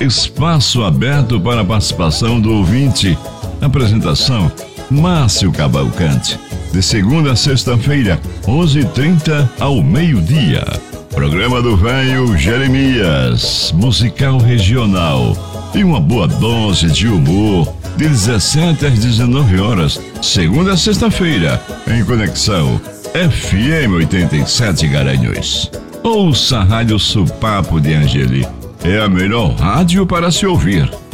Espaço aberto para a participação do ouvinte. Apresentação: Márcio Cavalcante. De segunda a sexta-feira, 11h30 ao meio-dia. Programa do Velho Jeremias, musical regional. E uma boa dose de humor, de 17 às 19 horas, segunda a sexta-feira, em conexão FM 87 Garanhuns. Ouça a Rádio Supapo de Angeli. É a melhor rádio para se ouvir.